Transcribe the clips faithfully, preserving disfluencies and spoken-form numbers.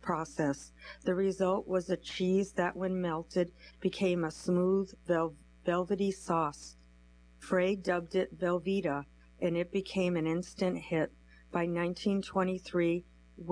process. The result was a cheese that, when melted, became a smooth, vel- velvety sauce. Frey dubbed it Velveeta, and it became an instant hit. By nineteen twenty-three,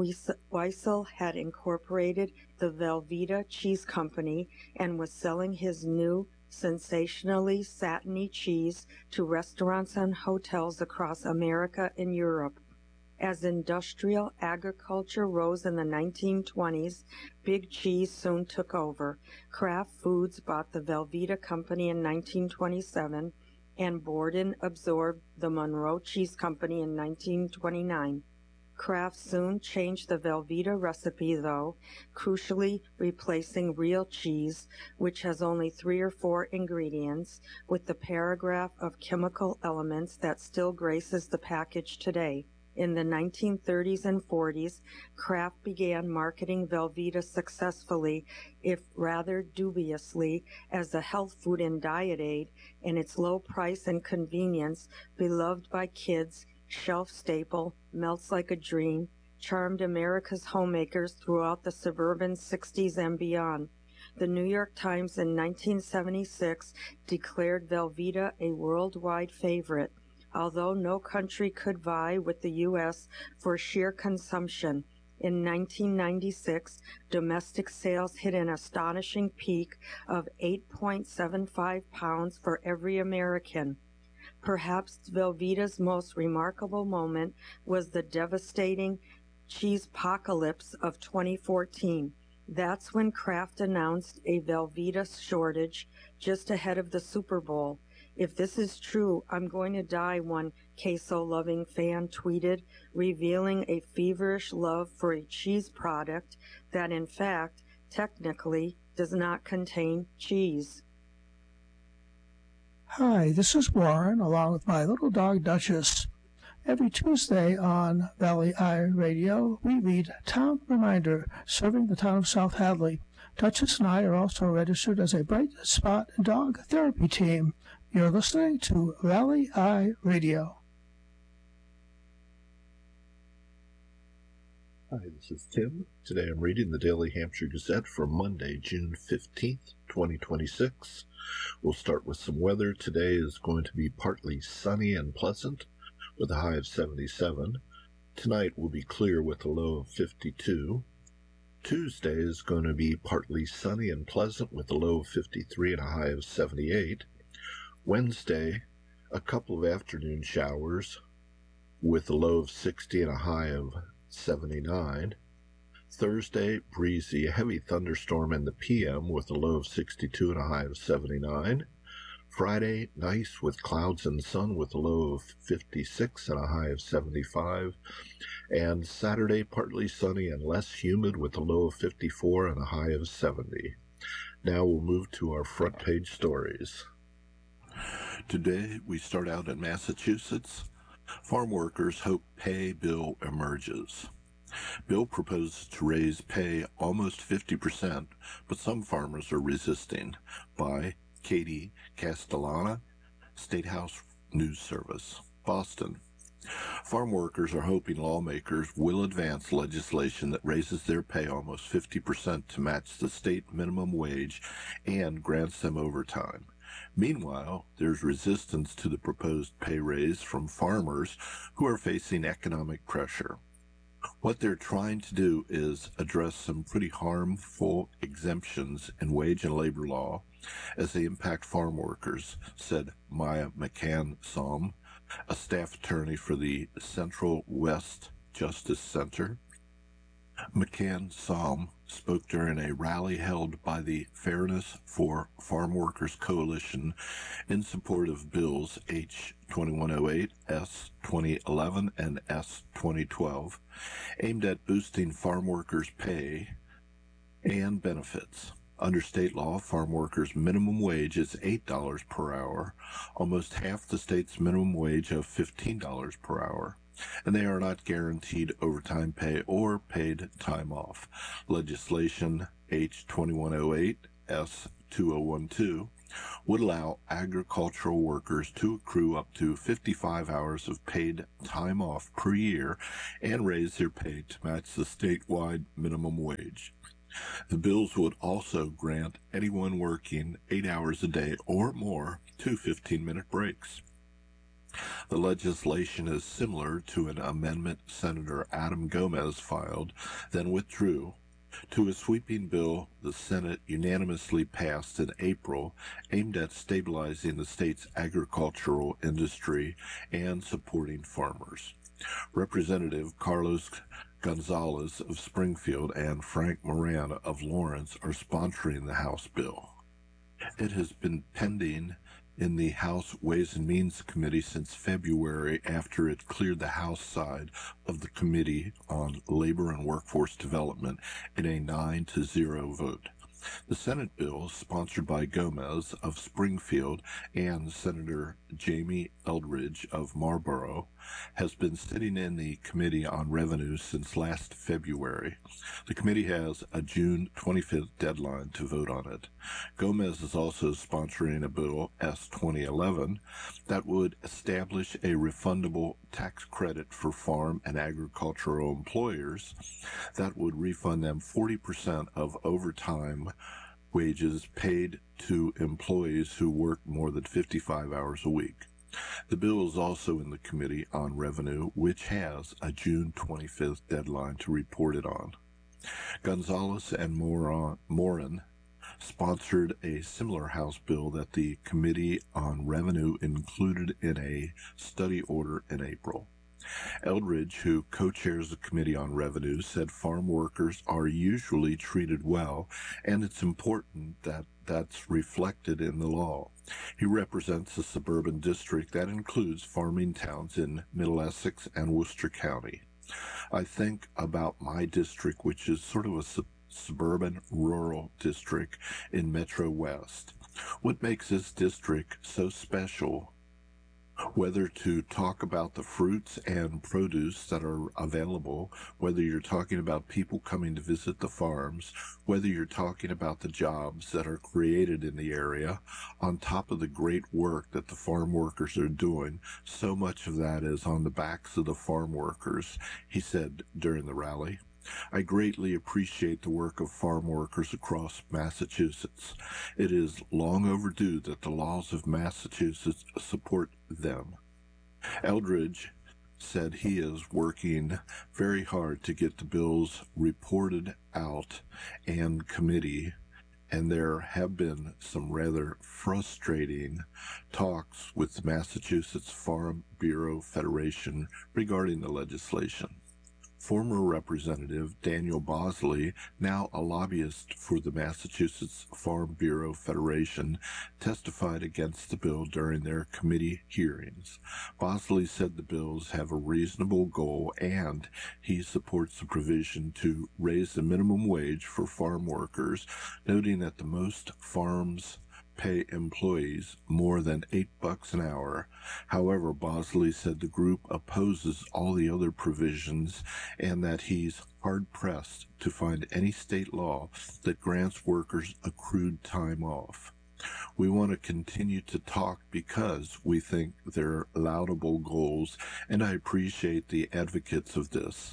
Weissel had incorporated the Velveeta Cheese Company and was selling his new, sensationally satiny cheese to restaurants and hotels across America and Europe. As industrial agriculture rose in the nineteen twenties, Big Cheese soon took over. Kraft Foods bought the Velveeta Company in nineteen twenty-seven, and Borden absorbed the Monroe Cheese Company in nineteen twenty-nine. Kraft soon changed the Velveeta recipe, though, crucially replacing real cheese, which has only three or four ingredients, with the paragraph of chemical elements that still graces the package today. In the nineteen thirties and forties, Kraft began marketing Velveeta successfully, if rather dubiously, as a health food and diet aid, and its low price and convenience, beloved by kids, shelf staple, melts like a dream, charmed America's homemakers throughout the suburban sixties and beyond. The New York Times in nineteen seventy-six declared Velveeta a worldwide favorite, although no country could vie with the U S for sheer consumption. In nineteen ninety-six, domestic sales hit an astonishing peak of eight point seven five pounds for every American. Perhaps Velveeta's most remarkable moment was the devastating cheese-pocalypse of twenty fourteen. That's when Kraft announced a Velveeta shortage just ahead of the Super Bowl. "If this is true, I'm going to die," one queso-loving fan tweeted, revealing a feverish love for a cheese product that, in fact, technically does not contain cheese. Hi, this is Warren, along with my little dog Duchess. Every Tuesday on Valley Eye Radio, we read Town Reminder, serving the town of South Hadley. Duchess and I are also registered as a Bright Spot Dog Therapy Team. You're listening to Valley Eye Radio. Hi, this is Tim. Today I'm reading the Daily Hampshire Gazette for Monday, June fifteenth, twenty twenty-six. We'll start with some weather. Today is going to be partly sunny and pleasant with a high of seventy-seven. Tonight will be clear with a low of fifty-two. Tuesday is going to be partly sunny and pleasant with a low of fifty-three and a high of seventy-eight. Wednesday, a couple of afternoon showers with a low of sixty and a high of seventy-nine. Thursday, breezy, a heavy thunderstorm in the P M with a low of sixty-two and a high of seventy-nine. Friday, nice with clouds and sun with a low of fifty-six and a high of seventy-five. And Saturday, partly sunny and less humid with a low of fifty-four and a high of seventy. Now we'll move to our front page stories. Today, we start out in Massachusetts. Farm workers hope pay bill emerges. Bill proposes to raise pay almost fifty percent, but some farmers are resisting. By Katie Castellana, State House News Service, Boston. Farm workers are hoping lawmakers will advance legislation that raises their pay almost fifty percent to match the state minimum wage and grants them overtime. Meanwhile, there's resistance to the proposed pay raise from farmers who are facing economic pressure. What they're trying to do is address some pretty harmful exemptions in wage and labor law as they impact farm workers, said Maya McCann-Som, a staff attorney for the Central West Justice Center. McCann-Som spoke during a rally held by the Fairness for Farm Workers Coalition in support of bills H twenty-one oh eight, S twenty eleven, and S twenty twelve, aimed at boosting farm workers' pay and benefits. Under state law, farm workers' minimum wage is eight dollars per hour, almost half the state's minimum wage of fifteen dollars per hour, and they are not guaranteed overtime pay or paid time off. Legislation H twenty-one oh eight, S two oh one two, would allow agricultural workers to accrue up to fifty-five hours of paid time off per year and raise their pay to match the statewide minimum wage. The bills would also grant anyone working eight hours a day or more two fifteen-minute breaks. The legislation is similar to an amendment Senator Adam Gomez filed, then withdrew, to a sweeping bill the Senate unanimously passed in April aimed at stabilizing the state's agricultural industry and supporting farmers. Representative Carlos Gonzalez of Springfield and Frank Moran of Lawrence are sponsoring the House bill. It has been pending in the House Ways and Means Committee since February after it cleared the House side of the Committee on Labor and Workforce Development in a nine to zero vote. The Senate bill, sponsored by Gomez of Springfield and Senator Jamie Eldridge of Marlboro, has been sitting in the Committee on Revenue since last February. The committee has a June twenty-fifth deadline to vote on it. Gomez is also sponsoring a bill, S twenty eleven, that would establish a refundable tax credit for farm and agricultural employers that would refund them forty percent of overtime wages paid to employees who work more than fifty-five hours a week. The bill is also in the Committee on Revenue, which has a June twenty-fifth deadline to report it on. Gonzalez and Moran, Moran sponsored a similar House bill that the Committee on Revenue included in a study order in April. Eldridge, who co-chairs the Committee on Revenue, said farm workers are usually treated well, and it's important that that's reflected in the law. He represents a suburban district that includes farming towns in Middle Essex and Worcester County. I think about my district, which is sort of a sub- suburban rural district in Metro West. What makes this district so special, whether to talk about the fruits and produce that are available, whether you're talking about people coming to visit the farms, whether you're talking about the jobs that are created in the area, on top of the great work that the farm workers are doing, so much of that is on the backs of the farm workers, he said during the rally. I greatly appreciate the work of farm workers across Massachusetts. It is long overdue that the laws of Massachusetts support them. Eldridge said he is working very hard to get the bills reported out and committee, and there have been some rather frustrating talks with the Massachusetts Farm Bureau Federation regarding the legislation. Former Representative Daniel Bosley, now a lobbyist for the Massachusetts Farm Bureau Federation, testified against the bill during their committee hearings. Bosley said the bills have a reasonable goal and he supports the provision to raise the minimum wage for farm workers, noting that the most farms pay employees more than eight bucks an hour. However, Bosley said the group opposes all the other provisions and that he's hard-pressed to find any state law that grants workers accrued time off. We want to continue to talk because we think they're laudable goals, and I appreciate the advocates of this.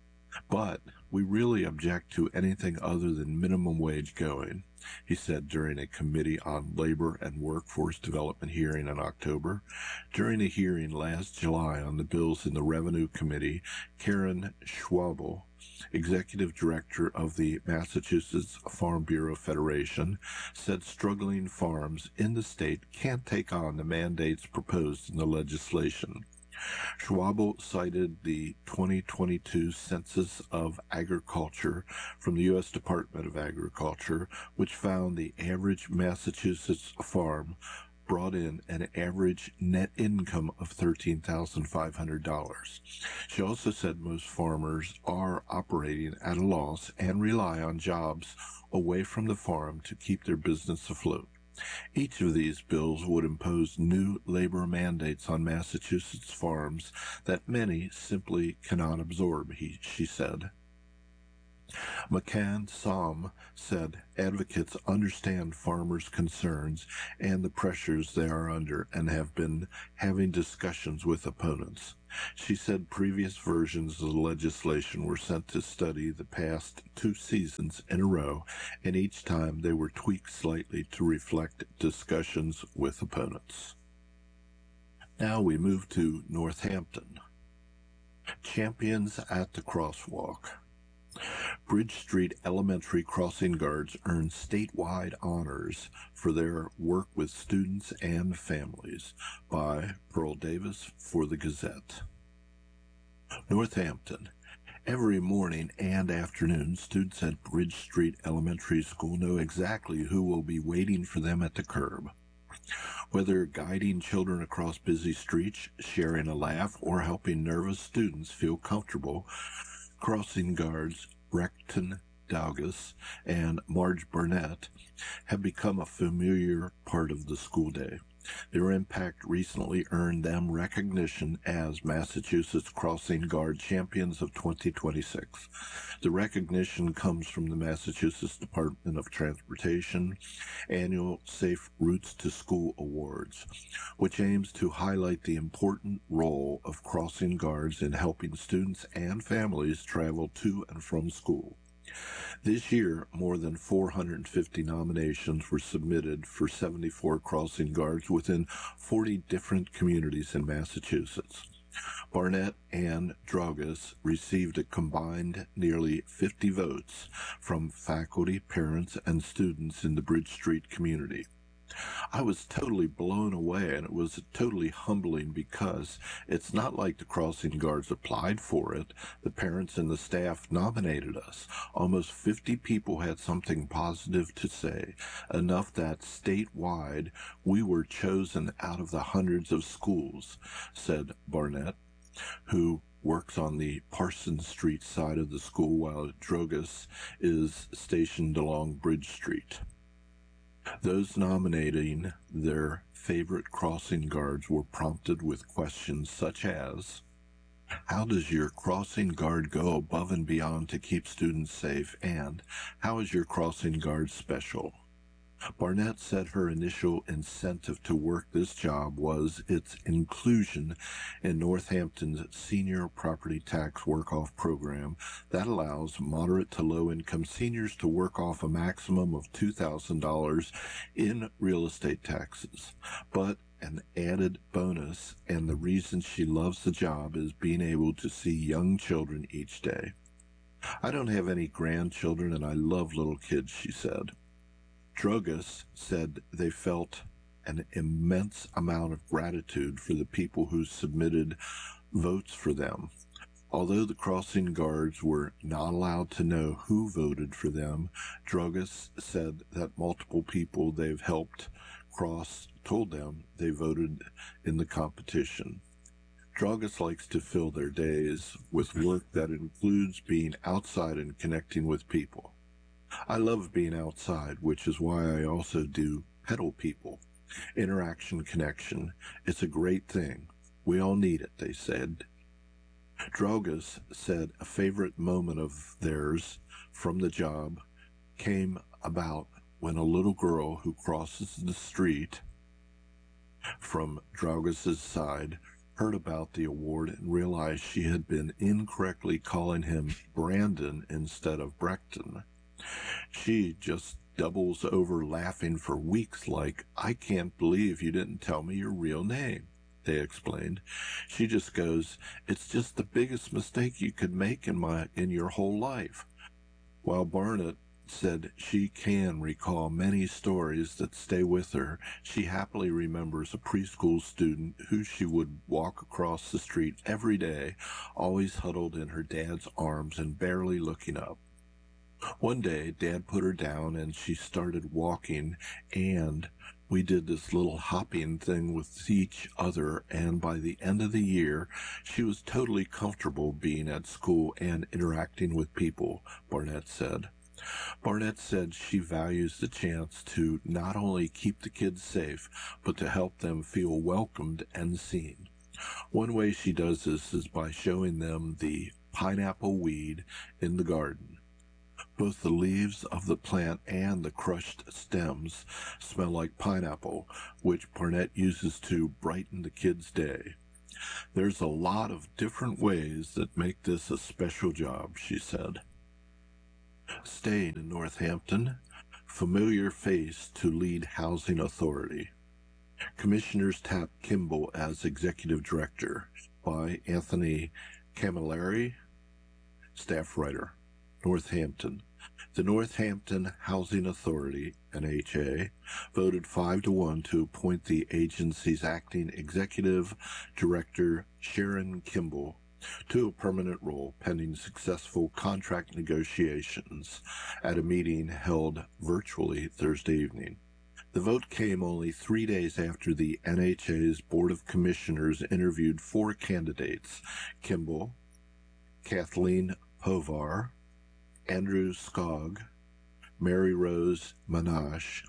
But we really object to anything other than minimum wage going, he said during a Committee on Labor and Workforce Development hearing in October. During a hearing last July on the bills in the Revenue Committee, Karen Schwabel, Executive Director of the Massachusetts Farm Bureau Federation, said struggling farms in the state can't take on the mandates proposed in the legislation. Schwabel cited the twenty twenty-two Census of Agriculture from the U S Department of Agriculture, which found the average Massachusetts farm brought in an average net income of thirteen thousand five hundred dollars. She also said most farmers are operating at a loss and rely on jobs away from the farm to keep their business afloat. Each of these bills would impose new labor mandates on Massachusetts farms that many simply cannot absorb, he, she said. McCann Som said advocates understand farmers' concerns and the pressures they are under and have been having discussions with opponents. She said previous versions of the legislation were sent to study the past two seasons in a row, and each time they were tweaked slightly to reflect discussions with opponents. Now we move to Northampton. Champions at the Crosswalk. Bridge Street Elementary crossing guards earned statewide honors for their work with students and families by Pearl Davis for the Gazette. Northampton. Every morning and afternoon, students at Bridge Street Elementary School know exactly who will be waiting for them at the curb. Whether guiding children across busy streets, sharing a laugh, or helping nervous students feel comfortable, crossing guards Brecton Daugus and Marge Burnett have become a familiar part of the school day. Their impact recently earned them recognition as Massachusetts Crossing Guard Champions of twenty twenty-six. The recognition comes from the Massachusetts Department of Transportation annual Safe Routes to School Awards, which aims to highlight the important role of crossing guards in helping students and families travel to and from school. This year, more than four hundred fifty nominations were submitted for seventy-four crossing guards within forty different communities in Massachusetts. Barnett and Drogas received a combined nearly fifty votes from faculty, parents, and students in the Bridge Street community. I was totally blown away, and it was totally humbling because it's not like the crossing guards applied for it. The parents and the staff nominated us. Almost fifty people had something positive to say, enough that statewide we were chosen out of the hundreds of schools, said Barnett, who works on the Parsons Street side of the school while Drogas is stationed along Bridge Street. Those nominating their favorite crossing guards were prompted with questions such as, how does your crossing guard go above and beyond to keep students safe, and how is your crossing guard special? Barnett said her initial incentive to work this job was its inclusion in Northampton's senior property tax work-off program that allows moderate to low-income seniors to work off a maximum of two thousand dollars in real estate taxes. But an added bonus, and the reason she loves the job, is being able to see young children each day. I don't have any grandchildren, and I love little kids, she said. Drogas said they felt an immense amount of gratitude for the people who submitted votes for them. Although the crossing guards were not allowed to know who voted for them, Drogas said that multiple people they've helped cross told them they voted in the competition. Drogas likes to fill their days with work that includes being outside and connecting with people. I love being outside, which is why I also do pedal people. Interaction connection. It's a great thing. We all need it, they said. Drogas said a favorite moment of theirs from the job came about when a little girl who crosses the street from Drogas' side heard about the award and realized she had been incorrectly calling him Brandon instead of Brecton. She just doubles over laughing for weeks like, I can't believe you didn't tell me your real name, they explained. She just goes, it's just the biggest mistake you could make in my in your whole life. While Barnett said she can recall many stories that stay with her, she happily remembers a preschool student who she would walk across the street every day, always huddled in her dad's arms and barely looking up. One day, Dad put her down and she started walking, and we did this little hopping thing with each other, and by the end of the year, she was totally comfortable being at school and interacting with people, Barnett said. Barnett said she values the chance to not only keep the kids safe, but to help them feel welcomed and seen. One way she does this is by showing them the pineapple weed in the garden. Both the leaves of the plant and the crushed stems smell like pineapple, which Barnett uses to brighten the kids' day. There's a lot of different ways that make this a special job, she said. Staying in Northampton, familiar face to lead housing authority. Commissioners tap Kimball as executive director by Anthony Camilleri, staff writer. Northampton. The Northampton Housing Authority, N H A, voted five to one to appoint the agency's acting executive director, Sharon Kimball, to a permanent role pending successful contract negotiations at a meeting held virtually Thursday evening. The vote came only three days after the N H A's Board of Commissioners interviewed four candidates, Kimball, Kathleen Povar, Andrew Skog, Mary Rose Manache,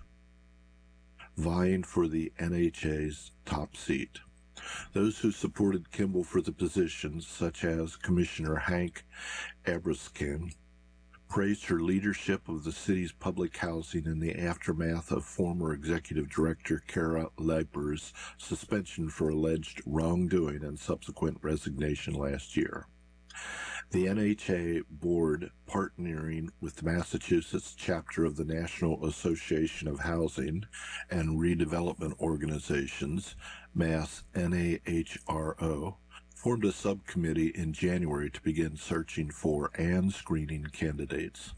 vying for the N H A's top seat. Those who supported Kimball for the position, such as Commissioner Hank Abruskin, praised her leadership of the city's public housing in the aftermath of former Executive Director Kara Leiper's suspension for alleged wrongdoing and subsequent resignation last year. The N H A board, partnering with the Massachusetts chapter of the National Association of Housing and Redevelopment Organizations, Mass N A H R O, formed a subcommittee in January to begin searching for and screening candidates.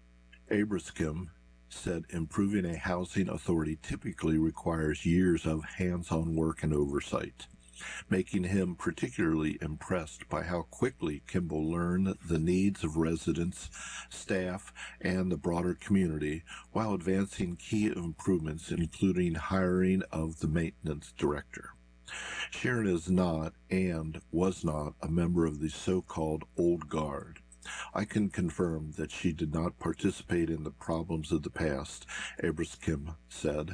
Abruskin said improving a housing authority typically requires years of hands-on work and oversight, making him particularly impressed by how quickly Kimball learned the needs of residents, staff, and the broader community while advancing key improvements, including hiring of the maintenance director. Sharon is not and was not a member of the so-called old guard. I can confirm that she did not participate in the problems of the past, Abruskin said.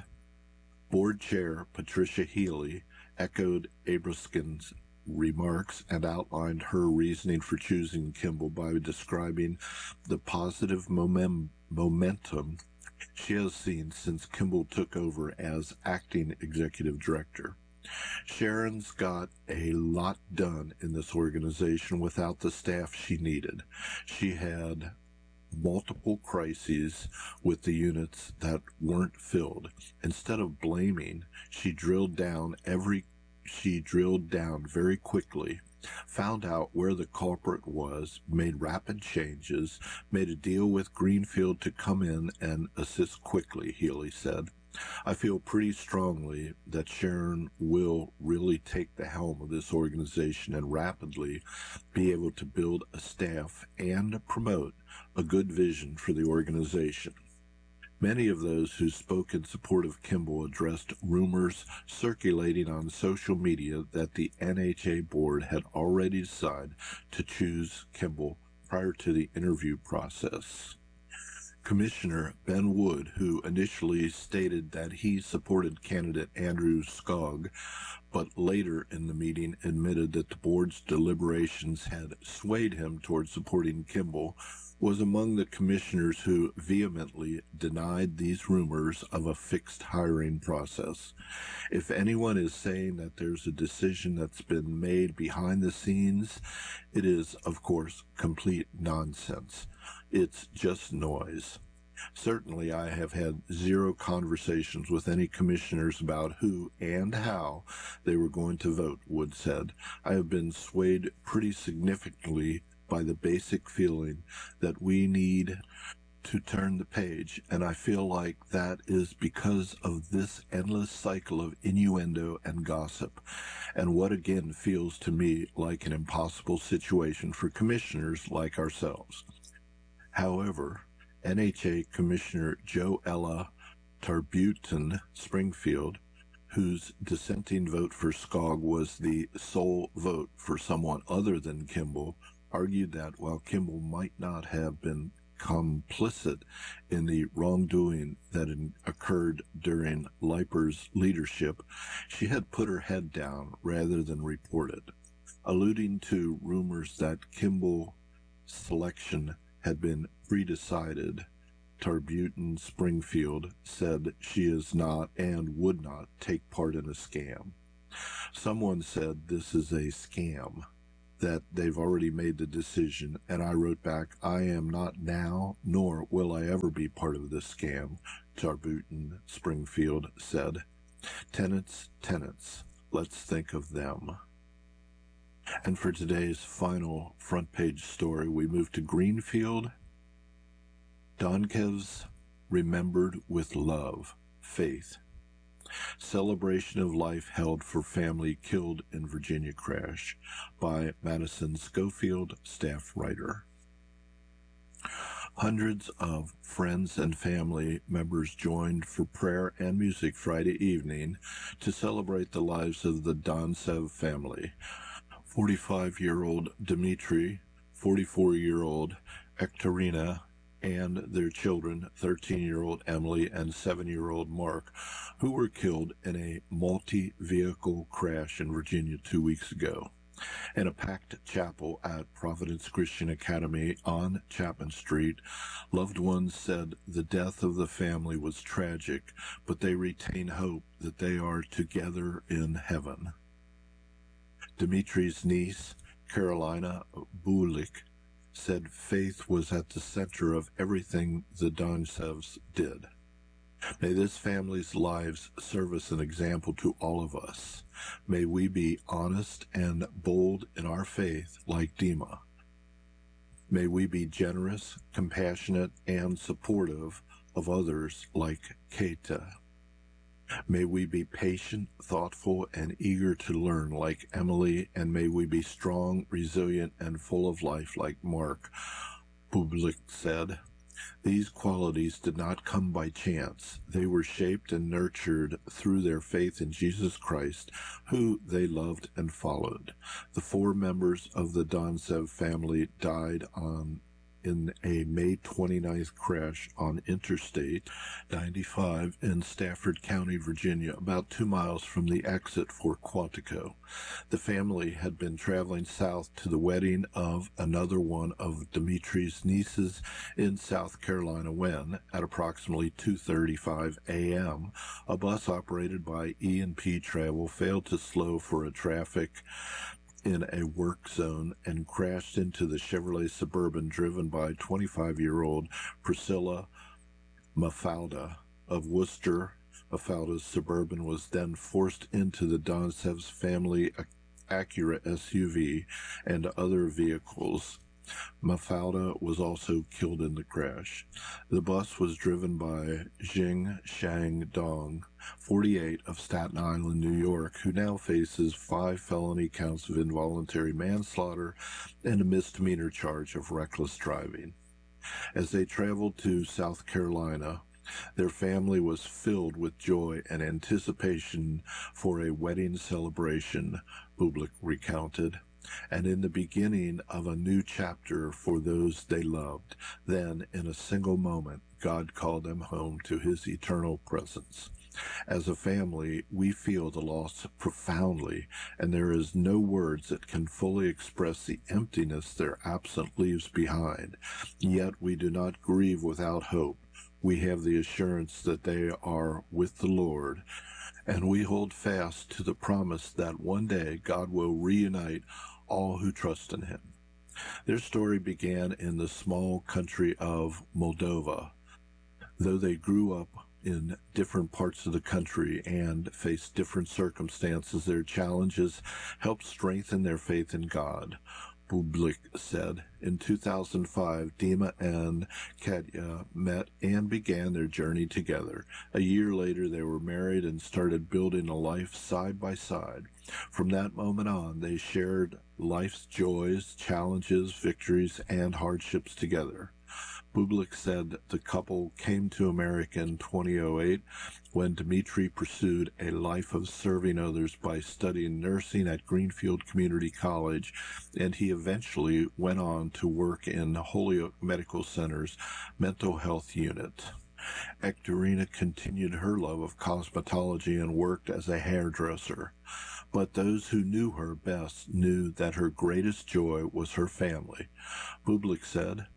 Board Chair Patricia Healy echoed Abruskin's remarks and outlined her reasoning for choosing Kimball by describing the positive mom- momentum she has seen since Kimball took over as acting executive director. Sharon's got a lot done in this organization without the staff she needed. She had multiple crises with the units that weren't filled. Instead of blaming, she drilled down every she drilled down very quickly, found out where the culprit was, made rapid changes, made a deal with Greenfield to come in and assist quickly, Healy said. I feel pretty strongly that Sharon will really take the helm of this organization and rapidly be able to build a staff and promote a good vision for the organization. Many of those who spoke in support of Kimball addressed rumors circulating on social media that the N H A board had already decided to choose Kimball prior to the interview process. Commissioner Ben Wood, who initially stated that he supported candidate Andrew Skog, but later in the meeting admitted that the board's deliberations had swayed him toward supporting Kimball, was among the commissioners who vehemently denied these rumors of a fixed hiring process. If anyone is saying that there's a decision that's been made behind the scenes, it is, of course, complete nonsense. It's just noise. Certainly, I have had zero conversations with any commissioners about who and how they were going to vote, Wood said. I have been swayed pretty significantly by the basic feeling that we need to turn the page, and I feel like that is because of this endless cycle of innuendo and gossip, and what again feels to me like an impossible situation for commissioners like ourselves. However, N H A Commissioner Joella Tarbutin Springfield, whose dissenting vote for Skog was the sole vote for someone other than Kimball, argued that while Kimball might not have been complicit in the wrongdoing that occurred during Leiper's leadership, she had put her head down rather than report it, alluding to rumors that Kimball's selection had been pre-decided. Tarbutin Springfield said she is not and would not take part in a scam. Someone said this is a scam, that they've already made the decision, and I wrote back, I am not now, nor will I ever be part of this scam, Tarbutin Springfield said. Tenants, tenants, let's think of them. And for today's final front page story, we move to Greenfield. Donkev's remembered with love, faith. Celebration of life held for family killed in Virginia crash by Madison Schofield, staff writer. Hundreds of friends and family members joined for prayer and music Friday evening to celebrate the lives of the Doncev family. forty-five-year-old Dmitry, forty-four-year-old Ekaterina, and their children, thirteen-year-old Emily and seven-year-old Mark, who were killed in a multi-vehicle crash in Virginia two weeks ago. In a packed chapel at Providence Christian Academy on Chapman Street, loved ones said the death of the family was tragic, but they retain hope that they are together in heaven. Dmitry's niece, Carolina Bulik, said faith was at the center of everything the Doncevs did. May this family's lives serve as an example to all of us. May we be honest and bold in our faith like Dima. May we be generous, compassionate, and supportive of others like Keita. May we be patient, thoughtful, and eager to learn like Emily, and may we be strong, resilient, and full of life like Mark, Bublik said. These qualities did not come by chance. They were shaped and nurtured through their faith in Jesus Christ, who they loved and followed. The four members of the Doncev family died on in a May twenty-ninth crash on Interstate ninety-five in Stafford County, Virginia, about two miles from the exit for Quantico. The family had been traveling south to the wedding of another one of Dmitry's nieces in South Carolina when, at approximately two thirty-five a.m., a bus operated by E and P Travel failed to slow for a traffic in a work zone and crashed into the Chevrolet Suburban driven by twenty-five-year-old Priscilla Mafalda of Worcester. Mafalda's Suburban was then forced into the Doncev's family Acura S U V and other vehicles. Mafalda was also killed in the crash. The bus was driven by Jing Shang Dong, forty-eight, of Staten Island, New York, who now faces five felony counts of involuntary manslaughter and a misdemeanor charge of reckless driving. As they traveled to South Carolina, their family was filled with joy and anticipation for a wedding celebration, Bublik recounted, and in the beginning of a new chapter for those they loved. Then, in a single moment, God called them home to his eternal presence. As a family, we feel the loss profoundly, and there is no words that can fully express the emptiness their absence leaves behind. Yet we do not grieve without hope. We have the assurance that they are with the Lord, and we hold fast to the promise that one day God will reunite all who trust in him. Their story began in the small country of Moldova. Though they grew up in different parts of the country and faced different circumstances, their challenges helped strengthen their faith in God. Bublik said. In two thousand five, Dima and Katya met and began their journey together. A year later, they were married and started building a life side by side. From that moment on, they shared life's joys, challenges, victories, and hardships together. Bublik said the couple came to America in two thousand eight when Dmitry pursued a life of serving others by studying nursing at Greenfield Community College, and he eventually went on to work in Holyoke Medical Center's mental health unit. Ekaterina continued her love of cosmetology and worked as a hairdresser. But those who knew her best knew that her greatest joy was her family. Bublik said,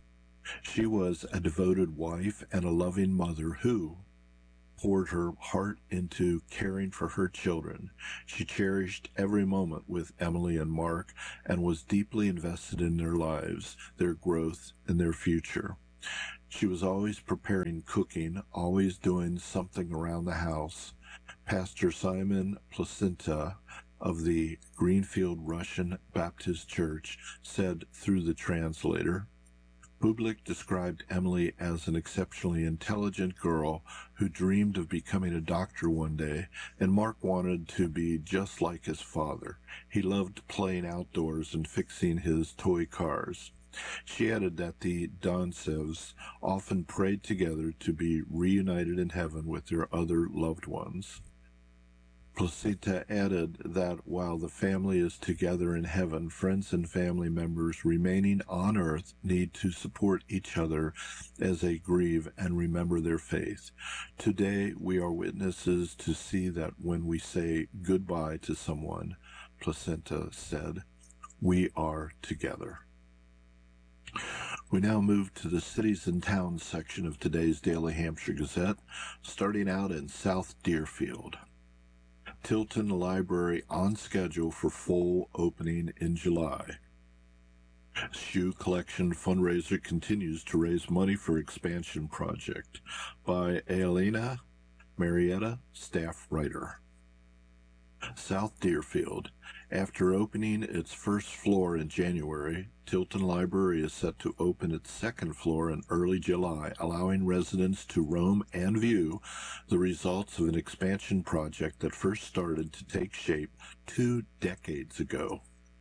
She was a devoted wife and a loving mother who poured her heart into caring for her children. She cherished every moment with Emily and Mark and was deeply invested in their lives, their growth, and their future. She was always preparing cooking, always doing something around the house. Pastor Simon Placenta of the Greenfield Russian Baptist Church said through the translator, Bublik described Emily as an exceptionally intelligent girl who dreamed of becoming a doctor one day, and Mark wanted to be just like his father. He loved playing outdoors and fixing his toy cars. She added that the Dontsevs often prayed together to be reunited in heaven with their other loved ones. Placenta added that while the family is together in heaven, friends and family members remaining on earth need to support each other as they grieve and remember their faith. Today, we are witnesses to see that when we say goodbye to someone, Placenta said, we are together. We now move to the cities and towns section of today's Daily Hampshire Gazette, starting out in South Deerfield. Tilton Library on schedule for full opening in July. Shoe Collection fundraiser continues to raise money for expansion project by Aelina Marietta, staff writer. South Deerfield. After opening its first floor in January, Tilton Library is set to open its second floor in early July, allowing residents to roam and view the results of an expansion project that first started to take shape two decades ago.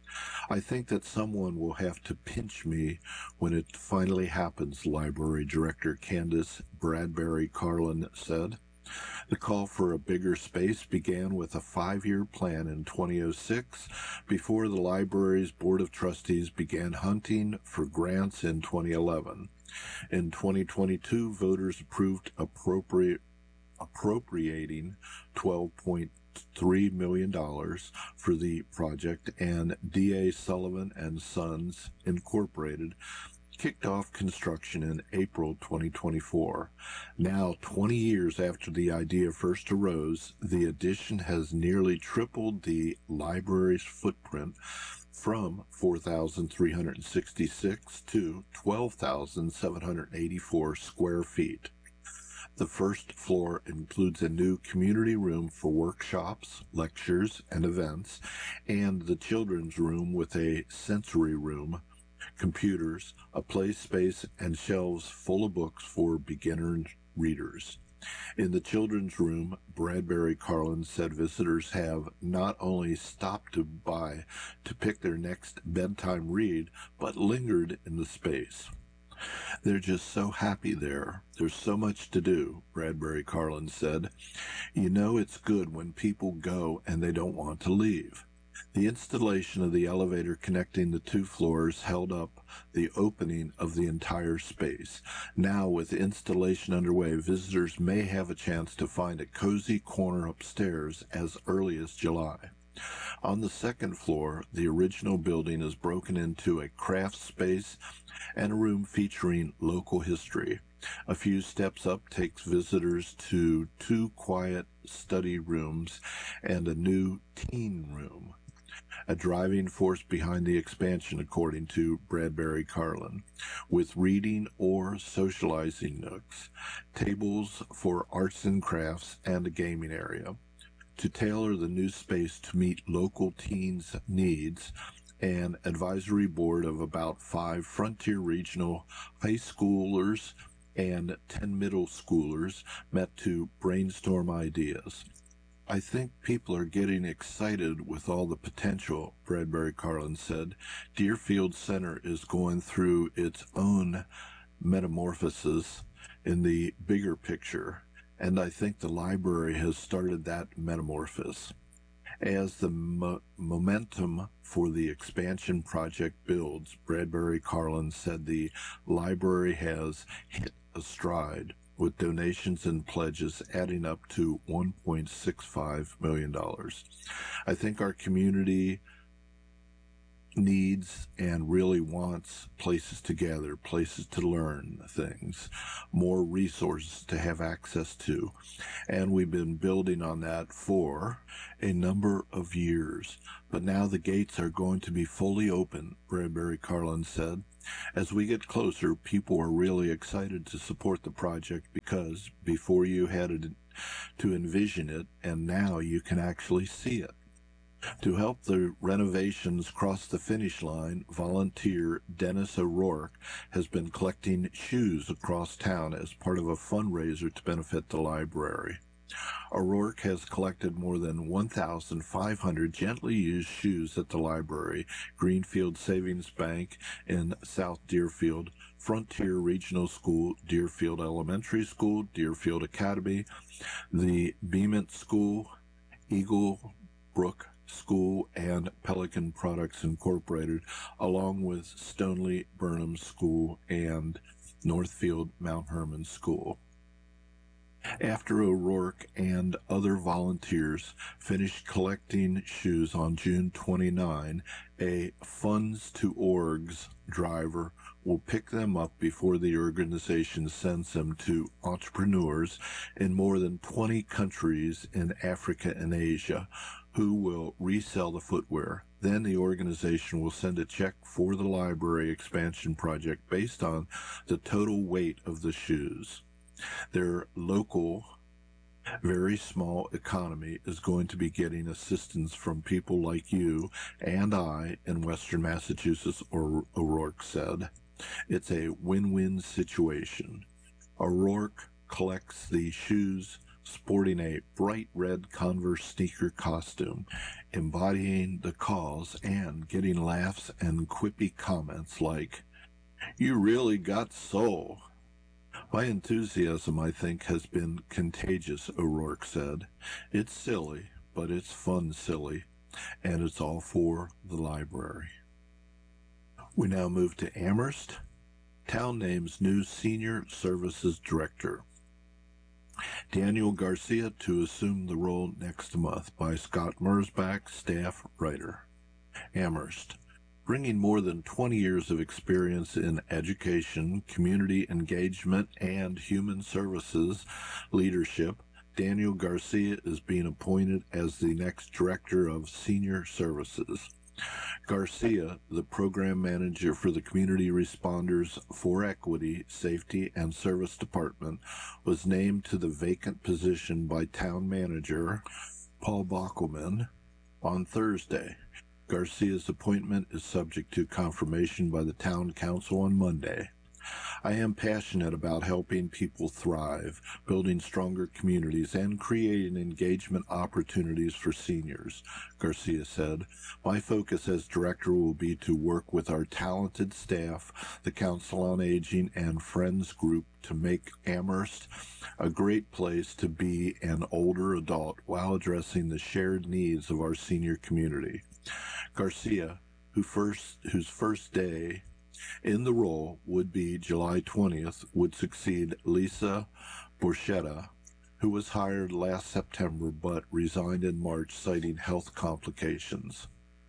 I think that someone will have to pinch me when it finally happens, Library Director Candace Bradbury Carlin said. The call for a bigger space began with a five-year plan in twenty oh six before the library's Board of Trustees began hunting for grants in twenty eleven. In twenty twenty-two, voters approved appropriate, appropriating twelve point three million dollars for the project, and D A Sullivan and Sons Incorporated kicked off construction in April twenty twenty-four. Now, twenty years after the idea first arose, the addition has nearly tripled the library's footprint from four thousand three hundred sixty-six to twelve thousand seven hundred eighty-four square feet. The first floor includes a new community room for workshops, lectures, and events, and the children's room with a sensory room, computers, a play space, and shelves full of books for beginner readers. In the children's room, Bradbury Carlin said visitors have not only stopped to buy to pick their next bedtime read, but lingered in the space. They're just so happy there. There's so much to do, Bradbury Carlin said. You know it's good when people go and they don't want to leave. The installation of the elevator connecting the two floors held up the opening of the entire space. Now, with installation underway, visitors may have a chance to find a cozy corner upstairs as early as July. On the second floor, the original building is broken into a craft space and a room featuring local history. A few steps up takes visitors to two quiet study rooms and a new teen room, a driving force behind the expansion, according to Bradbury Carlin, with reading or socializing nooks, tables for arts and crafts, and a gaming area. To tailor the new space to meet local teens' needs, an advisory board of about five Frontier Regional high schoolers and ten middle schoolers met to brainstorm ideas. I think people are getting excited with all the potential, Bradbury Carlin said. Deerfield Center is going through its own metamorphosis in the bigger picture, and I think the library has started that metamorphosis. As the mo- momentum for the expansion project builds, Bradbury Carlin said the library has hit a stride, with donations and pledges adding up to one point six five million dollars. I think our community needs and really wants places to gather, places to learn things, more resources to have access to. And we've been building on that for a number of years. But now the gates are going to be fully open, Bradbury Carlin said. As we get closer, people are really excited to support the project because before you had to envision it, and now you can actually see it. To help the renovations cross the finish line, volunteer Dennis O'Rourke has been collecting shoes across town as part of a fundraiser to benefit the library. O'Rourke has collected more than one thousand five hundred gently used shoes at the library, Greenfield Savings Bank in South Deerfield, Frontier Regional School, Deerfield Elementary School, Deerfield Academy, the Beament School, Eagle Brook School, and Pelican Products Incorporated, along with Stoneleigh Burnham School and Northfield Mount Hermon School. After O'Rourke and other volunteers finished collecting shoes on June twenty-ninth, a Funds to Orgs driver will pick them up before the organization sends them to entrepreneurs in more than twenty countries in Africa and Asia, who will resell the footwear. Then the organization will send a check for the library expansion project based on the total weight of the shoes. Their local, very small economy is going to be getting assistance from people like you and I in Western Massachusetts, O'Rourke said. It's a win-win situation. O'Rourke collects the shoes sporting a bright red Converse sneaker costume, embodying the cause and getting laughs and quippy comments like, "You really got soul." My enthusiasm, I think, has been contagious, O'Rourke said. It's silly, but it's fun silly, and it's all for the library. We now move to Amherst. Town names new Senior Services Director. Daniel Garcia to assume the role next month, by Scott Mersbach, staff writer. Amherst. Bringing more than twenty years of experience in education, community engagement, and human services leadership, Daniel Garcia is being appointed as the next Director of Senior Services. Garcia, the program manager for the Community Responders for Equity, Safety, and Service Department, was named to the vacant position by town manager Paul Bockelman on Thursday. Garcia's appointment is subject to confirmation by the town council on Monday. I am passionate about helping people thrive, building stronger communities, and creating engagement opportunities for seniors, Garcia said. My focus as director will be to work with our talented staff, the Council on Aging, and Friends Group to make Amherst a great place to be an older adult while addressing the shared needs of our senior community. Garcia, who first, whose first day in the role would be July twentieth, would succeed Lisa Borchetta, who was hired last September but resigned in March citing health complications.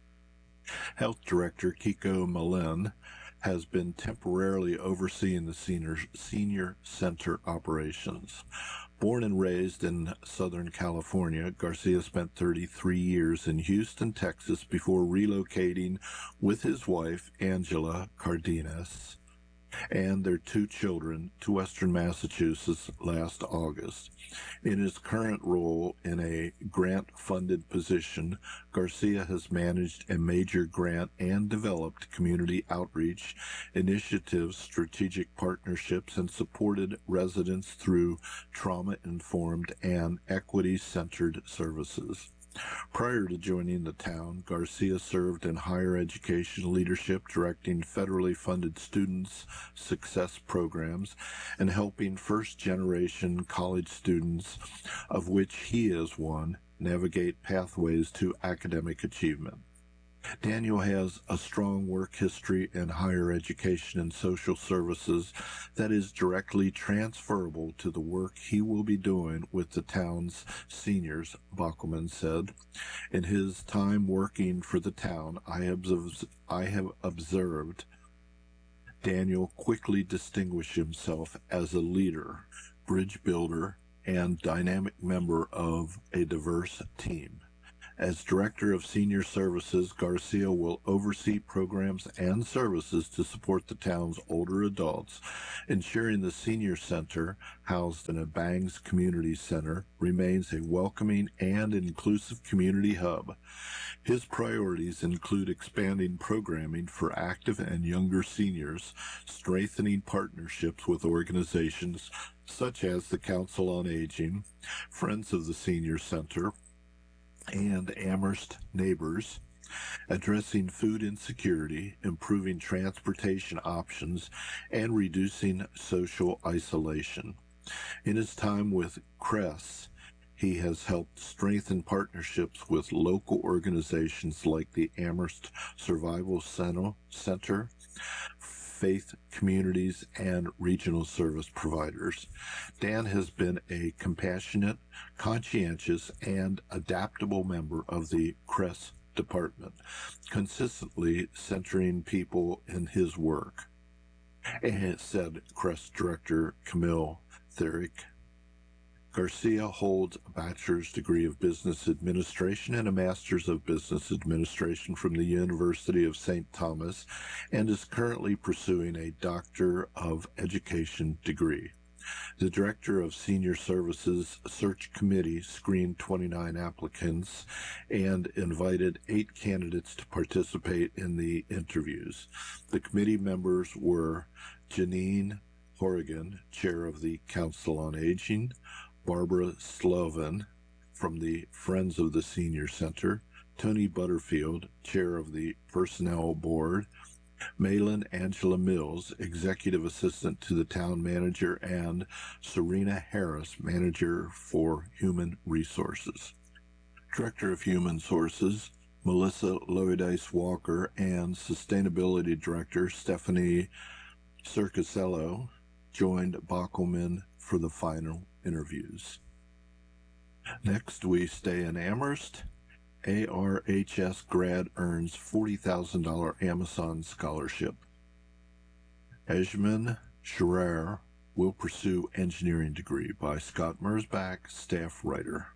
Health Director Kiko Malin has been temporarily overseeing the senior, senior center operations. Born and raised in Southern California, Garcia spent thirty-three years in Houston, Texas, before relocating with his wife, Angela Cardenas, and their two children to Western Massachusetts last August. In his current role in a grant-funded position, Garcia has managed a major grant and developed community outreach initiatives, strategic partnerships, and supported residents through trauma-informed and equity-centered services. Prior to joining the town, Garcia served in higher education leadership, directing federally funded students' success programs and helping first-generation college students, of which he is one, navigate pathways to academic achievement. Daniel has a strong work history in higher education and social services that is directly transferable to the work he will be doing with the town's seniors, Bockelman said. In his time working for the town, I have, I have observed Daniel quickly distinguish himself as a leader, bridge builder, and dynamic member of a diverse team. As Director of Senior Services, Garcia will oversee programs and services to support the town's older adults, ensuring the Senior Center, housed in a Bangs Community Center, remains a welcoming and inclusive community hub. His priorities include expanding programming for active and younger seniors, strengthening partnerships with organizations such as the Council on Aging, Friends of the Senior Center, and Amherst Neighbors, addressing food insecurity, improving transportation options, and reducing social isolation. In his time with Cress, he has helped strengthen partnerships with local organizations like the Amherst Survival Center, faith communities, and regional service providers. Dan has been a compassionate, conscientious, and adaptable member of the Cress department, consistently centering people in his work, and said Cress Director Camille Therick. Garcia holds a bachelor's degree of business administration and a master's of business administration from the University of Saint Thomas and is currently pursuing a doctor of education degree. The Director of Senior Services Search Committee screened twenty-nine applicants and invited eight candidates to participate in the interviews. The committee members were Janine Horrigan, Chair of the Council on Aging, Barbara Sloven from the Friends of the Senior Center, Tony Butterfield, Chair of the Personnel Board, Malin Angela Mills, Executive Assistant to the Town Manager, and Serena Harris, Manager for Human Resources. Director of Human Sources, Melissa Loidice Walker, and Sustainability Director Stephanie Circasello joined Bockelman for the final interviews. Next, we stay in Amherst. A R H S grad earns forty thousand dollars Amazon scholarship. Ejman Scherer will pursue engineering degree by Scott Merzbach, staff writer.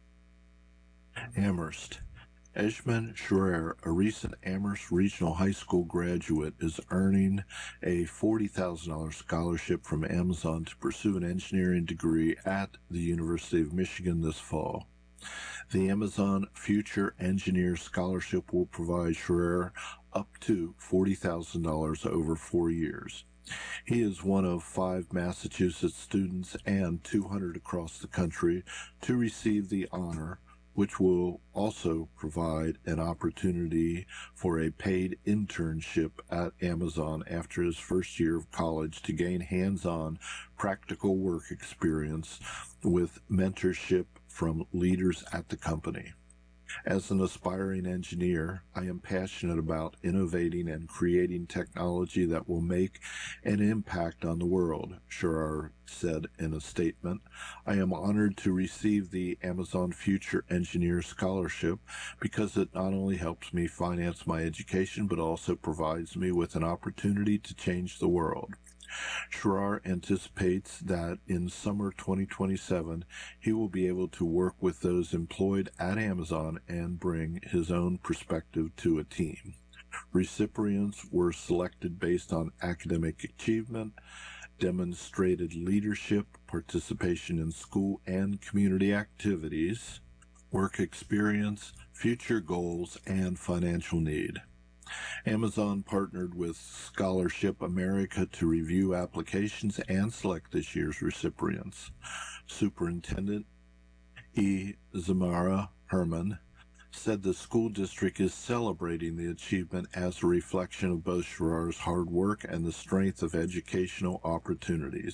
Amherst. Ejman Scherer, a recent Amherst Regional High School graduate, is earning a forty thousand dollars scholarship from Amazon to pursue an engineering degree at the University of Michigan this fall. The Amazon Future Engineer Scholarship will provide Scherer up to forty thousand dollars over four years. He is one of five Massachusetts students and two hundred across the country to receive the honor, which will also provide an opportunity for a paid internship at Amazon after his first year of college to gain hands-on practical work experience with mentorship from leaders at the company. As an aspiring engineer, I am passionate about innovating and creating technology that will make an impact on the world, Scherer said in a statement. I am honored to receive the Amazon Future Engineer Scholarship because it not only helps me finance my education, but also provides me with an opportunity to change the world. Scherer anticipates that in summer twenty twenty-seven, he will be able to work with those employed at Amazon and bring his own perspective to a team. Recipients were selected based on academic achievement, demonstrated leadership, participation in school and community activities, work experience, future goals, and financial need. Amazon partnered with Scholarship America to review applications and select this year's recipients. Superintendent E. Zamara Herman said the school district is celebrating the achievement as a reflection of both Scherer's hard work and the strength of educational opportunities.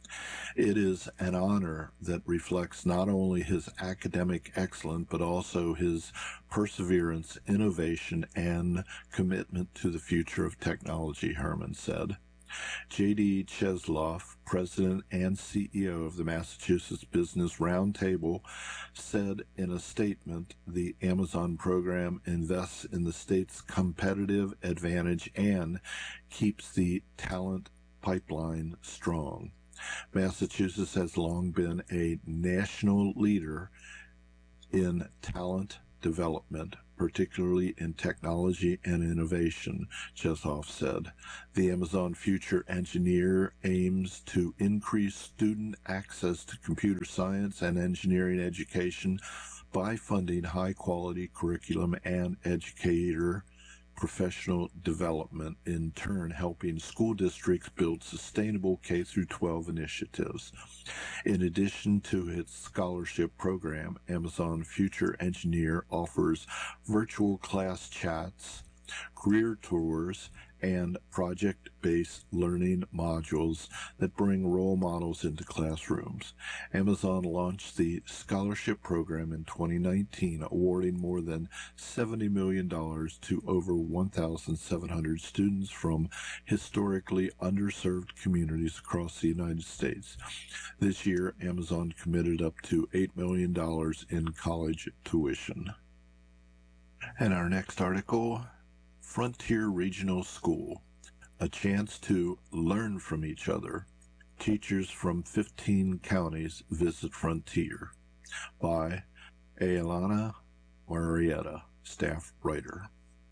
It is an honor that reflects not only his academic excellence, but also his perseverance, innovation, and commitment to the future of technology, Herman said. J D Chesloff, president and C E O of the Massachusetts Business Roundtable, said in a statement, the Amazon program invests in the state's competitive advantage and keeps the talent pipeline strong. Massachusetts has long been a national leader in talent development, particularly in technology and innovation, Chesloff said. The Amazon Future Engineer aims to increase student access to computer science and engineering education by funding high-quality curriculum and educator professional development, in turn helping school districts build sustainable K through twelve initiatives. In addition to its scholarship program, Amazon Future Engineer offers virtual class chats, career tours, and project-based learning modules that bring role models into classrooms. Amazon launched the scholarship program in twenty nineteen, awarding more than seventy million dollars to over one thousand seven hundred students from historically underserved communities across the United States. This year, Amazon committed up to eight million dollars in college tuition. And our next article, Frontier Regional School, a chance to learn from each other. Teachers from fifteen counties visit Frontier, by Aelana Marietta, staff writer.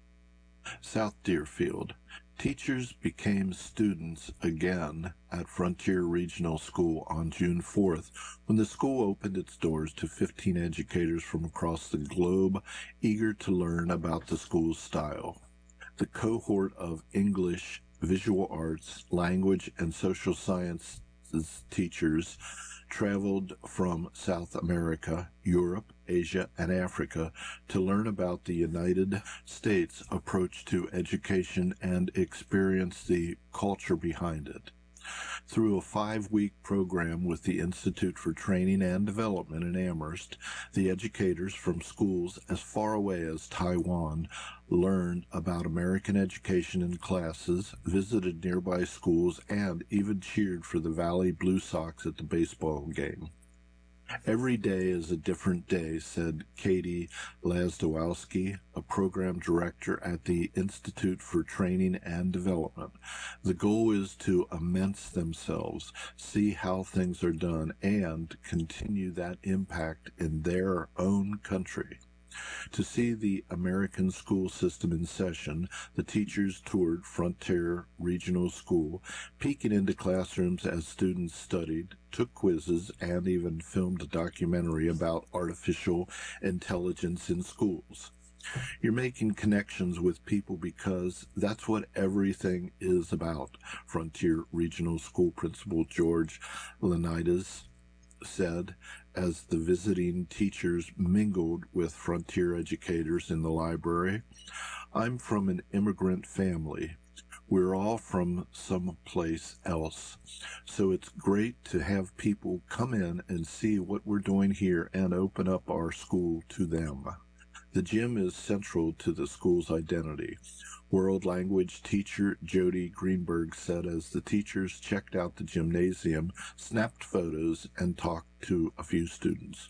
South Deerfield. Teachers became students again at Frontier Regional School on June fourth when the school opened its doors to fifteen educators from across the globe eager to learn about the school's style. The cohort of English, visual arts, language, and social sciences teachers traveled from South America, Europe, Asia, and Africa to learn about the United States' approach to education and experience the culture behind it. Through a five-week program with the Institute for Training and Development in Amherst, the educators from schools as far away as Taiwan learned about American education in classes, visited nearby schools, and even cheered for the Valley Blue Sox at the baseball game. Every day is a different day, said Katie Lazdowski, a program director at the Institute for Training and Development. The goal is to immerse themselves, see how things are done, and continue that impact in their own country. To see the American school system in session, the teachers toured Frontier Regional School, peeking into classrooms as students studied, took quizzes, and even filmed a documentary about artificial intelligence in schools. You're making connections with people because that's what everything is about, Frontier Regional School Principal George Leonidas said as the visiting teachers mingled with Frontier educators in the library. I'm from an immigrant family. We're all from someplace else. So it's great to have people come in and see what we're doing here and open up our school to them. The gym is central to the school's identity. World language teacher Jody Greenberg said as the teachers checked out the gymnasium, snapped photos, and talked to a few students.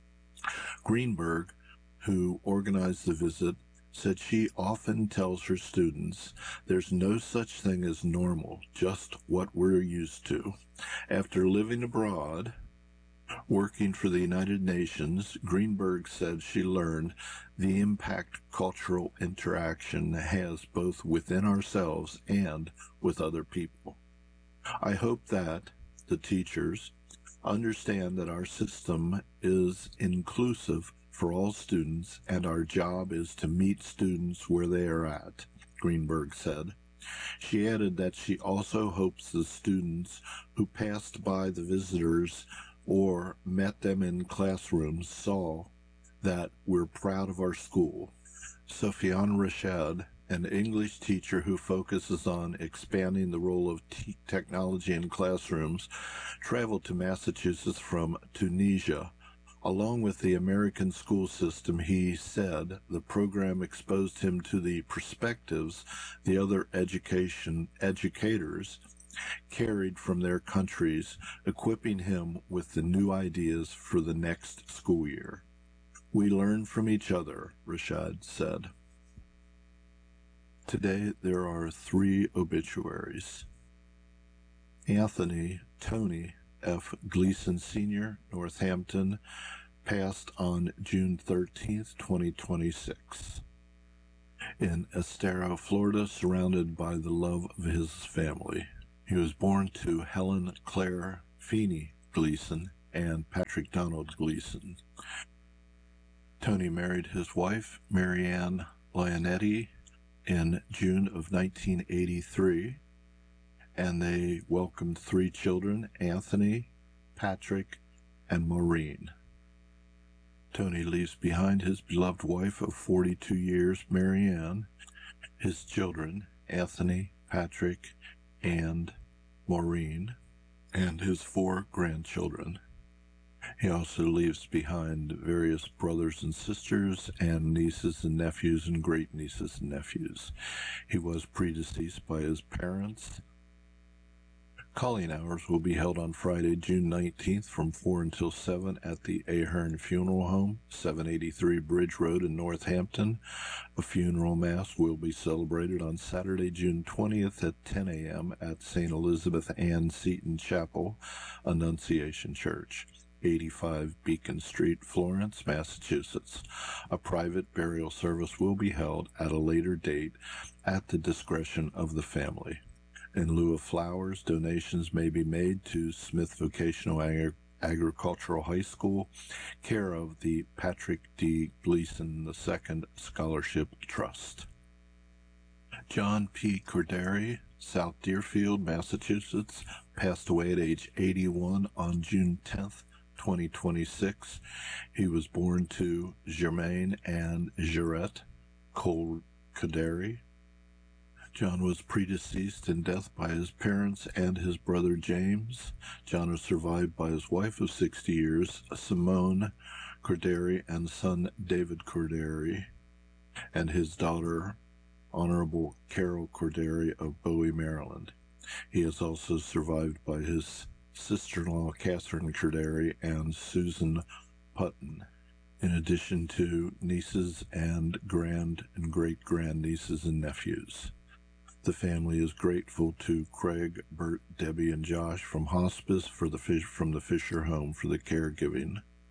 Greenberg, who organized the visit, said she often tells her students, there's no such thing as normal, just what we're used to. After living abroad, working for the United Nations, Greenberg said she learned the impact cultural interaction has both within ourselves and with other people. I hope that the teachers understand that our system is inclusive for all students and our job is to meet students where they are at, Greenberg said. She added that she also hopes the students who passed by the visitors or met them in classrooms saw that we're proud of our school. Sufyan Rashad, an English teacher who focuses on expanding the role of t- technology in classrooms, traveled to Massachusetts from Tunisia. Along with the American school system, he said the program exposed him to the perspectives the other education educators carried from their countries, equipping him with the new ideas for the next school year. We learn from each other, Rashad said. Today there are three obituaries. Anthony Tony F. Gleason Senior, Northampton, passed on June thirteenth, twenty twenty-six. In Estero, Florida, surrounded by the love of his family. He was born to Helen Claire Feeney Gleason and Patrick Donald Gleason. Tony married his wife, Marianne Lionetti, in June of nineteen eighty-three, and they welcomed three children, Anthony, Patrick, and Maureen. Tony leaves behind his beloved wife of forty-two years, Marianne, his children, Anthony, Patrick, and Maureen, and his four grandchildren. He also leaves behind various brothers and sisters and nieces and nephews and great-nieces and nephews. He was predeceased by his parents. Calling hours will be held on Friday, June nineteenth from four until seven at the Ahern Funeral Home, seven eighty-three Bridge Road in Northampton. A funeral mass will be celebrated on Saturday, June twentieth at ten a.m. at Saint Elizabeth Ann Seton Chapel, Annunciation Church, eighty-five Beacon Street, Florence, Massachusetts. A private burial service will be held at a later date at the discretion of the family. In lieu of flowers, donations may be made to Smith Vocational Agri- Agricultural High School, care of the Patrick D. Gleason the Second Scholarship Trust. John P. Corderi, South Deerfield, Massachusetts, passed away at age eighty-one on June tenth, twenty twenty-six. He was born to Germaine and Jarette Cole Corderi. John was predeceased in death by his parents and his brother James. John was survived by his wife of sixty years, Simone Corderi, and son David Corderi, and his daughter, Honorable Carol Corderi of Bowie, Maryland. He is also survived by his sister-in-law, Catherine Corderi, and Susan Putton, in addition to nieces and grand and great-grandnieces and nephews. The family is grateful to Craig, Bert, Debbie, and Josh from hospice for the fish from the Fisher home for the caregiving.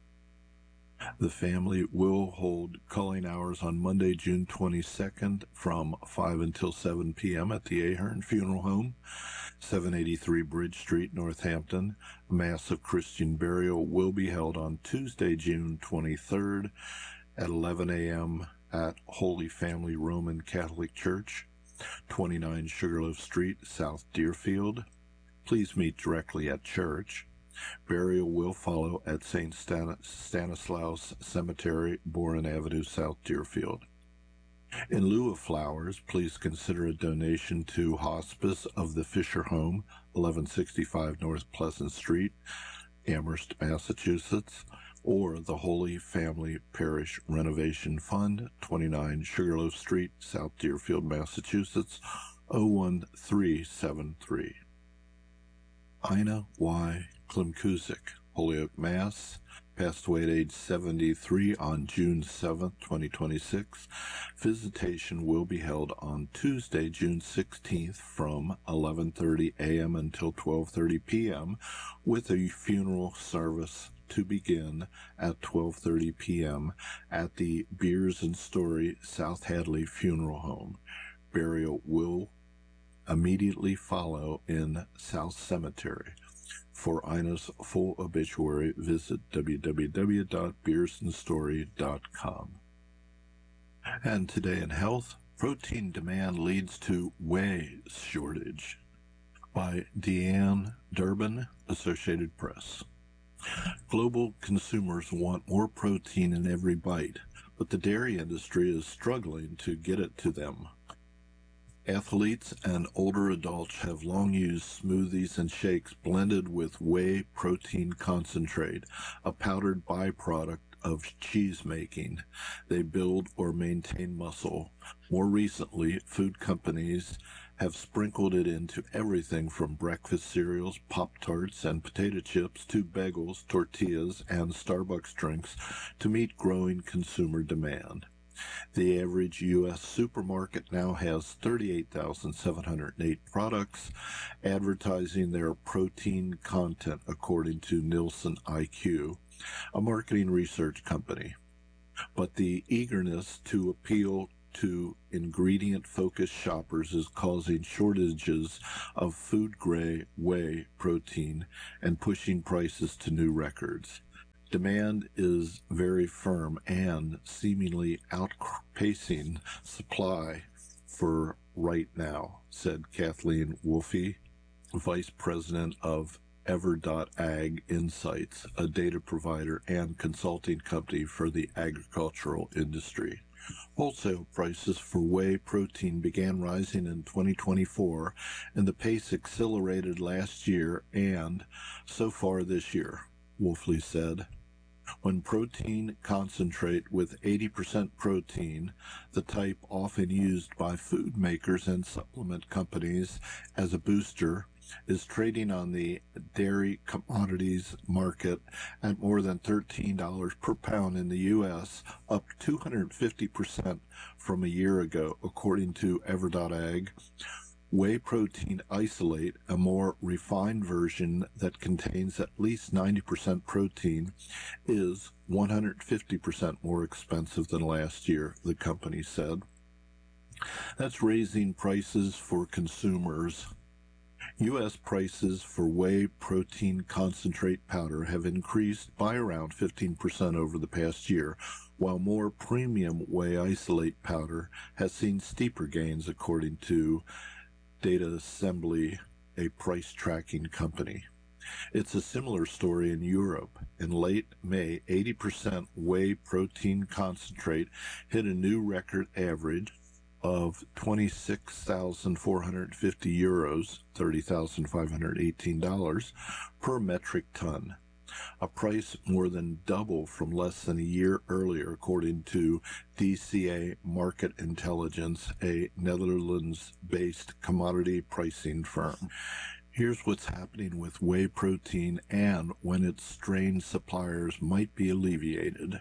The family will hold culling hours on Monday, June twenty-second from five until seven p.m. at the Ahern Funeral Home, seven eighty-three Bridge Street, Northampton. A Mass of Christian burial will be held on Tuesday, June twenty-third at eleven a.m. at Holy Family Roman Catholic Church, twenty-nine Sugarloaf Street, South Deerfield. Please meet directly at church. Burial will follow at Saint Stan- Stanislaus Cemetery, Boren Avenue, South Deerfield. In lieu of flowers, please consider a donation to Hospice of the Fisher Home, eleven sixty-five North Pleasant Street, Amherst, Massachusetts, or the Holy Family Parish Renovation Fund, twenty-nine Sugarloaf Street, South Deerfield, Massachusetts, oh one three seven three. Ina Y. Klimkuzik, Holyoke, Mass., passed away at age seventy-three on June seventh, twenty twenty-six. Visitation will be held on Tuesday, June sixteenth from eleven thirty a.m. until twelve thirty p.m. with a funeral service to begin at twelve thirty p.m. at the Beers and Story South Hadley Funeral Home. Burial will immediately follow in South Cemetery. For Ina's full obituary, visit w w w dot beers and story dot com. And today in health, protein demand leads to whey shortage, by Deanne Durbin, Associated Press. Global consumers want more protein in every bite, but the dairy industry is struggling to get it to them. Athletes and older adults have long used smoothies and shakes blended with whey protein concentrate, a powdered byproduct of cheese making. They build or maintain muscle. More recently, food companies have sprinkled it into everything from breakfast cereals, Pop-Tarts, and potato chips to bagels, tortillas, and Starbucks drinks to meet growing consumer demand. The average U S supermarket now has thirty-eight thousand seven hundred eight products advertising their protein content, according to Nielsen I Q, a marketing research company. But the eagerness to appeal to ingredient-focused shoppers is causing shortages of food-grade whey protein and pushing prices to new records. Demand is very firm and seemingly outpacing supply for right now, said Kathleen Wolfe, Vice President of Ever.Ag Insights, a data provider and consulting company for the agricultural industry. Wholesale prices for whey protein began rising in twenty twenty-four, and the pace accelerated last year and so far this year, Wolfe said. When protein concentrate with eighty percent protein, the type often used by food makers and supplement companies as a booster, is trading on the dairy commodities market at more than thirteen dollars per pound in the U S, up two hundred fifty percent from a year ago, according to Ever.Ag. Whey protein isolate, a more refined version that contains at least ninety percent protein, is one hundred fifty percent more expensive than last year, the company said. That's raising prices for consumers. U S prices for whey protein concentrate powder have increased by around fifteen percent over the past year, while more premium whey isolate powder has seen steeper gains, according to Data Assembly, a price tracking company. It's a similar story in Europe. In late May, eighty percent whey protein concentrate hit a new record average of twenty-six thousand four hundred fifty euros, thirty thousand five hundred eighteen dollars per metric ton, a price more than double from less than a year earlier, according to D C A Market Intelligence, a Netherlands-based commodity pricing firm. Here's what's happening with whey protein and when its strained suppliers might be alleviated.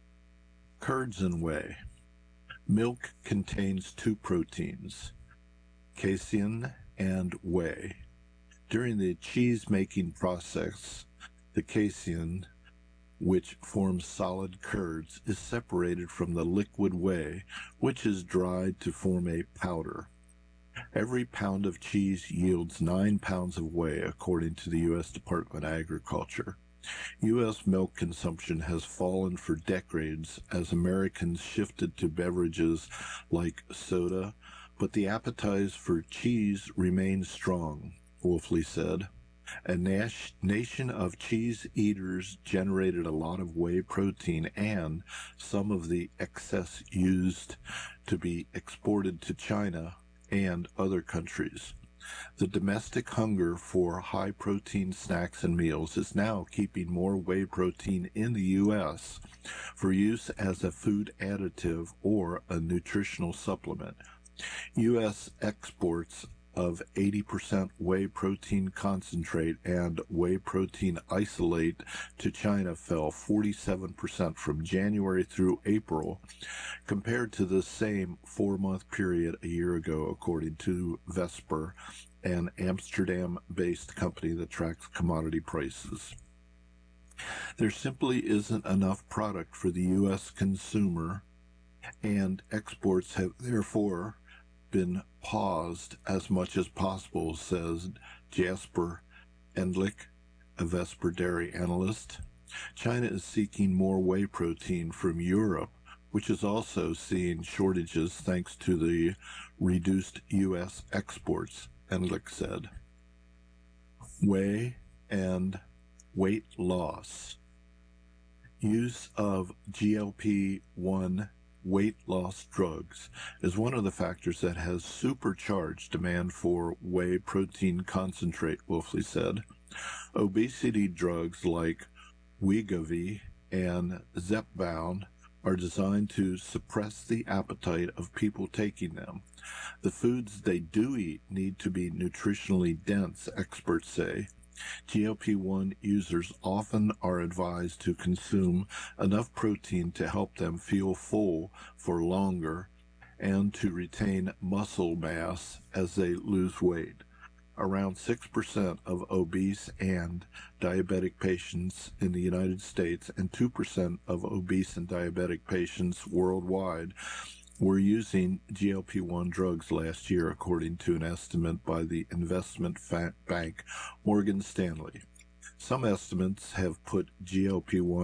Curds and whey. Milk contains two proteins, casein and whey. During the cheese-making process, the casein, which forms solid curds, is separated from the liquid whey, which is dried to form a powder. Every pound of cheese yields nine pounds of whey, according to the U S Department of Agriculture. U S milk consumption has fallen for decades as Americans shifted to beverages like soda, but the appetite for cheese remains strong, Wolfe said. A nas- nation of cheese eaters generated a lot of whey protein, and some of the excess used to be exported to China and other countries. The domestic hunger for high-protein snacks and meals is now keeping more whey protein in the U S for use as a food additive or a nutritional supplement. U S exports of eighty percent whey protein concentrate and whey protein isolate to China fell forty-seven percent from January through April compared to the same four-month period a year ago, according to Vesper, an Amsterdam-based company that tracks commodity prices. There simply isn't enough product for the U S consumer, and exports have therefore been paused as much as possible, says Jasper Endlich, a Vesper dairy analyst. China is seeking more whey protein from Europe, which is also seeing shortages thanks to the reduced U S exports, Endlich said. Whey and weight loss. Use of G L P one weight loss drugs is one of the factors that has supercharged demand for whey protein concentrate, Wolfley said. Obesity drugs like Wegovy and Zepbound are designed to suppress the appetite of people taking them. The foods they do eat need to be nutritionally dense, experts say. G L P one users often are advised to consume enough protein to help them feel full for longer and to retain muscle mass as they lose weight. Around six percent of obese and diabetic patients in the United States and two percent of obese and diabetic patients worldwide were using G L P one drugs last year, according to an estimate by the investment bank Morgan Stanley. Some estimates have put G L P one